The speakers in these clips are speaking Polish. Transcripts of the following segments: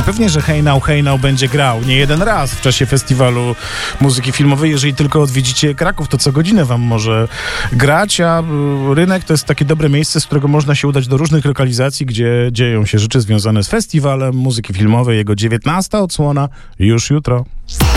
Pewnie, że Hey Now będzie grał nie jeden raz w czasie festiwalu muzyki filmowej. Jeżeli tylko odwiedzicie Kraków, to co godzinę wam może grać, a Rynek to jest takie dobre miejsce, z którego można się udać do różnych lokalizacji, gdzie dzieją się rzeczy związane z festiwalem muzyki filmowej. Jego 19. odsłona już jutro.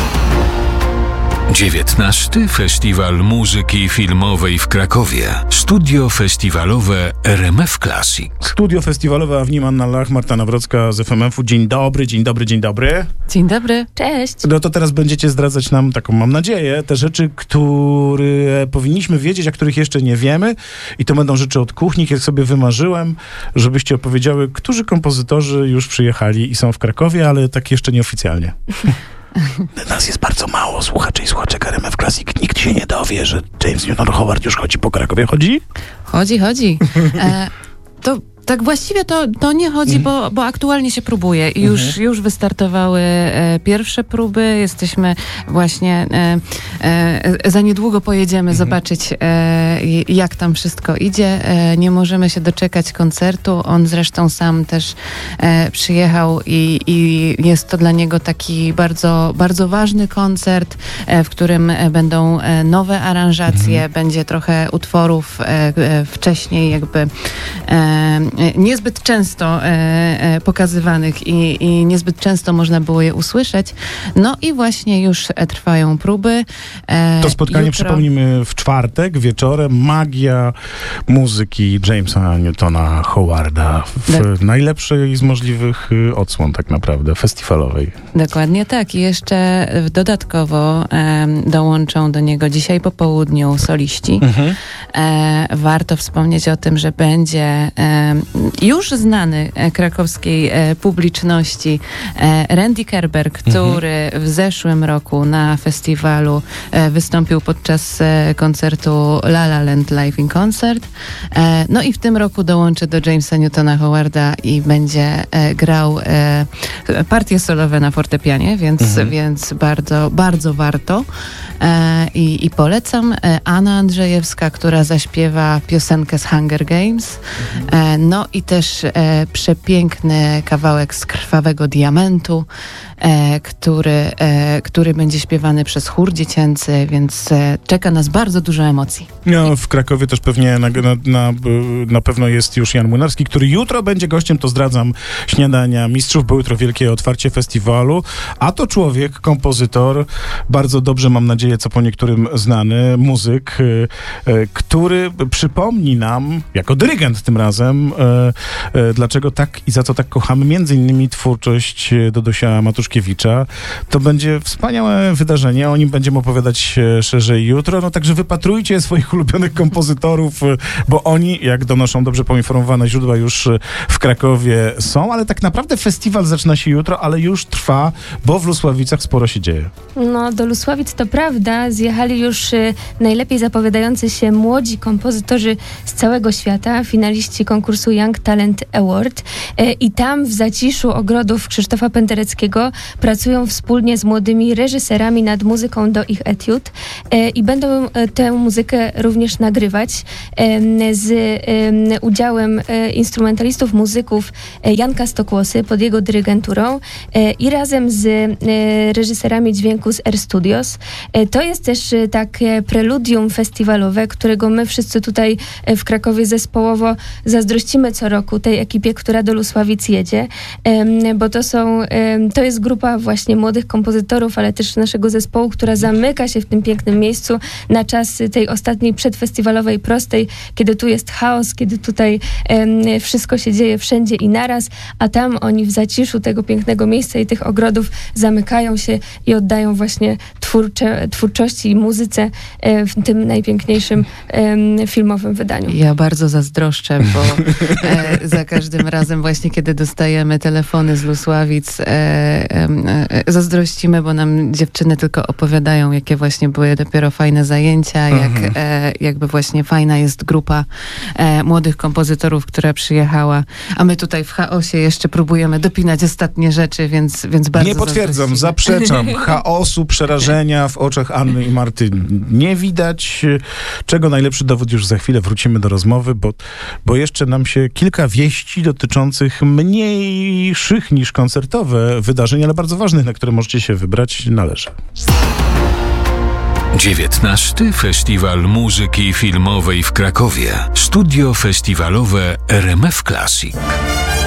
19. Festiwal Muzyki Filmowej w Krakowie. Studio festiwalowe RMF Classic. Studio festiwalowe, a w nim Anna Lach, Marta Nawrocka z FMF-u. Dzień dobry. Dzień dobry. Cześć. No to teraz będziecie zdradzać nam, taką mam nadzieję, te rzeczy, które powinniśmy wiedzieć, a których jeszcze nie wiemy. I to będą rzeczy od kuchni, jak sobie wymarzyłem, żebyście opowiedziały, którzy kompozytorzy już przyjechali i są w Krakowie, ale tak jeszcze nieoficjalnie. Nas jest bardzo mało, słuchaczy i słuchaczek RMF Classic. Nikt się nie dowie, że James Newton Howard już chodzi po Krakowie. Chodzi? Chodzi. Tak właściwie to nie chodzi, bo aktualnie się próbuje i już wystartowały pierwsze próby. Jesteśmy właśnie, za niedługo pojedziemy zobaczyć, jak tam wszystko idzie. Nie możemy się doczekać koncertu. On zresztą sam też przyjechał i jest to dla niego taki bardzo, bardzo ważny koncert, w którym będą nowe aranżacje, będzie trochę utworów wcześniej jakby niezbyt często pokazywanych i niezbyt często można było je usłyszeć. No i właśnie już trwają próby. To spotkanie, przypomnijmy, w czwartek wieczorem. Magia muzyki Jamesa Newtona Howarda w najlepszej z możliwych odsłon tak naprawdę, festiwalowej. Dokładnie tak. I jeszcze dodatkowo dołączą do niego dzisiaj po południu soliści. Warto wspomnieć o tym, że będzie już znany krakowskiej publiczności Randy Kerber, który w zeszłym roku na festiwalu wystąpił podczas koncertu La La Land Live in Concert. No i w tym roku dołączy do Jamesa Newtona Howarda i będzie grał partie solowe na fortepianie, więc bardzo, bardzo warto. I polecam. Anna Andrzejewska, która zaśpiewa piosenkę z Hunger Games. No i też przepiękny kawałek z Krwawego Diamentu, który będzie śpiewany przez chór dziecięcy, więc czeka nas bardzo dużo emocji. No, w Krakowie też pewnie na pewno jest już Jan Młynarski, który jutro będzie gościem, to zdradzam, śniadania mistrzów, bo jutro wielkie otwarcie festiwalu, a to człowiek, kompozytor, bardzo dobrze, mam nadzieję, co po niektórym znany, muzyk, który przypomni nam, jako dyrygent tym razem, dlaczego tak i za co tak kochamy, między innymi twórczość Dodosia Matuszkiewicza. To będzie wspaniałe wydarzenie, o nim będziemy opowiadać szerzej jutro, no także wypatrujcie swoich ulubionych kompozytorów, bo oni, jak donoszą dobrze poinformowane źródła, już w Krakowie są, ale tak naprawdę festiwal zaczyna się jutro, ale już trwa, bo w Lusławicach sporo się dzieje. No, do Lusławic to prawda, zjechali już najlepiej zapowiadający się młodzi kompozytorzy z całego świata, finaliści konkursu Young Talent Award i tam w zaciszu ogrodów Krzysztofa Pendereckiego pracują wspólnie z młodymi reżyserami nad muzyką do ich etiud i będą tę muzykę również nagrywać z udziałem instrumentalistów, muzyków Janka Stokłosy pod jego dyrygenturą i razem z reżyserami dźwięku z Air Studios. To jest też takie preludium festiwalowe, którego my wszyscy tutaj w Krakowie zespołowo zazdrościmy co roku tej ekipie, która do Lusławic jedzie, bo to jest grupa właśnie młodych kompozytorów, ale też naszego zespołu, która zamyka się w tym pięknym miejscu na czas tej ostatniej przedfestiwalowej prostej, kiedy tu jest chaos, kiedy tutaj wszystko się dzieje wszędzie i naraz, a tam oni w zaciszu tego pięknego miejsca i tych ogrodów zamykają się i oddają właśnie twórczości i muzyce w tym najpiękniejszym filmowym wydaniu. Ja bardzo zazdroszczę, bo za każdym razem właśnie, kiedy dostajemy telefony z Lusławic, zazdrościmy, bo nam dziewczyny tylko opowiadają, jakie właśnie były dopiero fajne zajęcia, jakby właśnie fajna jest grupa młodych kompozytorów, która przyjechała, a my tutaj w chaosie jeszcze próbujemy dopinać ostatnie rzeczy, więc bardzo nie potwierdzam, zaprzeczam chaosu, przerażenia w oczach oczach Anny i Marty nie widać, czego najlepszy dowód już za chwilę wrócimy do rozmowy, bo jeszcze nam się kilka wieści dotyczących mniejszych niż koncertowe wydarzeń, ale bardzo ważnych, na które możecie się wybrać, należy. 19. Festiwal Muzyki Filmowej w Krakowie. Studio festiwalowe RMF Classic.